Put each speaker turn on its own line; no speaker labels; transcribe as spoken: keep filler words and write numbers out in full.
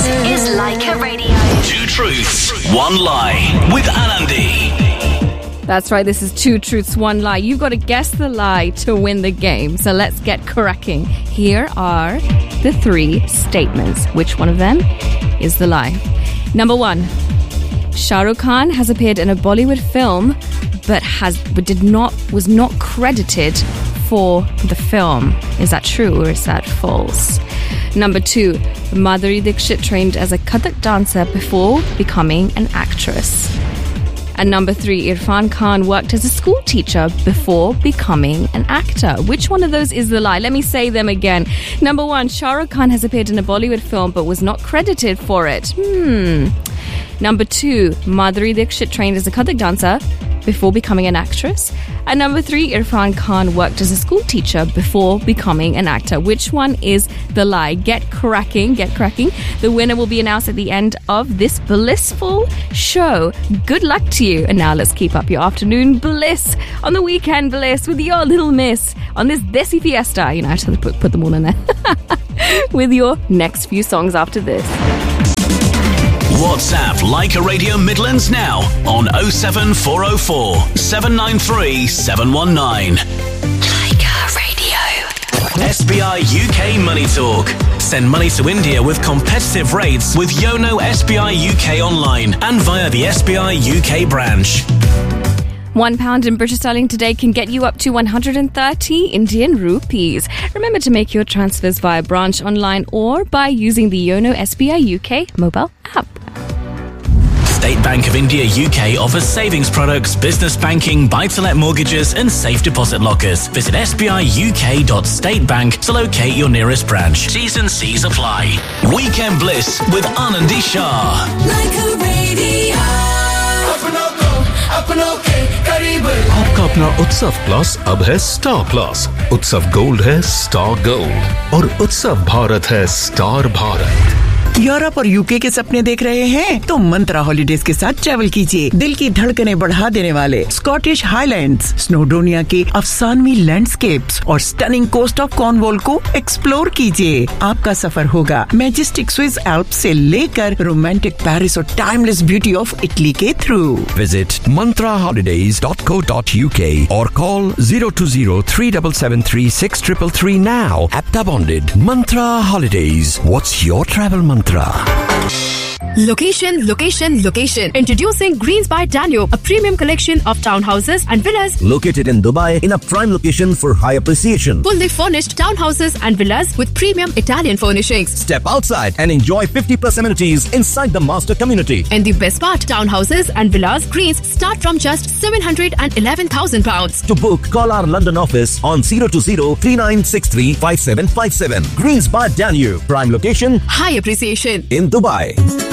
is Leica Radio.
Two truths, one lie with Anandi.
That's right, this is Two Truths, One Lie. You've got to guess the lie to win the game. So let's get cracking. Here are the three statements. Which one of them is the lie? Number one, Shah Rukh Khan has appeared in a Bollywood film but has but did not was not credited for the film. Is that true or is that false? Number two, Madhuri Dixit trained as a Kathak dancer before becoming an actress. And number three, Irfan Khan worked as a school teacher before becoming an actor. Which one of those is the lie? Let me say them again. Number one, Shah Rukh Khan has appeared in a Bollywood film but was not credited for it. Hmm. Number two, Madhuri Dixit trained as a Kathak dancer before becoming an actress. And number three, Irfan Khan worked as a school teacher before becoming an actor. Which one is the lie? Get cracking, get cracking. The winner will be announced at the end of this blissful show. Good luck to you. And now let's keep up your afternoon bliss on the weekend bliss with your little miss on this Desi Fiesta. You know, I have to put, put them all in there. With your next few songs after this.
WhatsApp Leica Radio Midlands now on oh seven four oh four, seven nine three, seven one nine.
Leica Radio.
S B I U K Money Talk. Send money to India with competitive rates with Yono S B I U K online and via the S B I U K branch.
One pound in British sterling today can get you up to one hundred thirty Indian rupees. Remember to make your transfers via branch online or by using the Yono S B I U K mobile app.
State Bank of India U K offers savings products, business banking, buy-to-let mortgages and safe deposit lockers. Visit s b i u k dot state bank to locate your nearest branch. T's and C's apply. Weekend Bliss with Anandi Shah.
Leica Radio.
आपका अपना उत्सव plus अब है star plus. उत्सव gold है star gold और उत्सव भारत है स्टार भारत।
यूरोप और यूके के सपने देख रहे हैं तो मंत्रा हॉलिडेज के साथ ट्रैवल कीजिए। दिल की धड़कनें बढ़ा देने वाले स्कॉटिश हाईलैंड्स, स्नोडोनिया के अफसानवी लैंडस्केप्स और स्टनिंग कोस्ट ऑफ कॉर्नवॉल को एक्सप्लोर कीजिए। आपका सफर होगा मैजेस्टिक स्विस एल्प्स से लेकर रोमांटिक पेरिस और टाइमलेस ब्यूटी ऑफ इटली के through.
Visit mantra holidays dot co dot u k or call zero two zero three seven seven three six three three now. Apta bonded. Mantra Holidays. What's your travel mantra?
Location, location, location. Introducing Greens by Danube, a premium collection of townhouses and villas
located in Dubai in a prime location for high appreciation.
Fully furnished townhouses and villas with premium Italian furnishings.
Step outside and enjoy fifty plus amenities inside the master community.
And the best part, townhouses and villas Greens start from just seven hundred eleven thousand pounds.
To book, call our London office on zero two zero three nine six three five seven five seven. Greens by Danube, prime location,
high appreciation
in Dubai.